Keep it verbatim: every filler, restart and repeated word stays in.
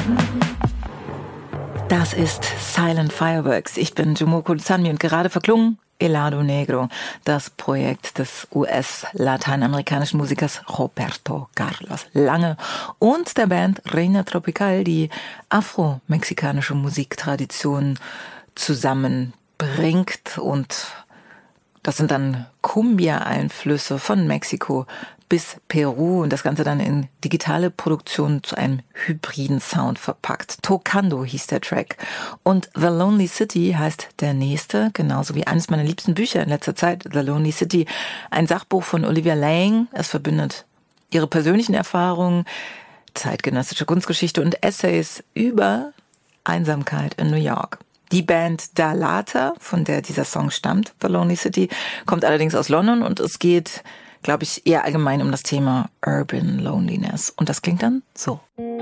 Das ist Silent Fireworks. Ich bin Jumoko Zanmi und gerade verklungen Helado Negro, das Projekt des U S-lateinamerikanischen Musikers Roberto Carlos Lange und der Band Reina Tropical, die afro-mexikanische Musiktradition zusammenbringt. Und das sind dann Cumbia-Einflüsse von Mexiko bis Peru und das Ganze dann in digitale Produktion zu einem hybriden Sound verpackt. Tocando hieß der Track. Und The Lonely City heißt der nächste, genauso wie eines meiner liebsten Bücher in letzter Zeit, The Lonely City. Ein Sachbuch von Olivia Laing. Es verbindet ihre persönlichen Erfahrungen, zeitgenössische Kunstgeschichte und Essays über Einsamkeit in New York. Die Band Da Lata, von der dieser Song stammt, The Lonely City, kommt allerdings aus London und es geht, glaube ich, eher allgemein um das Thema Urban Loneliness. Und das klingt dann so.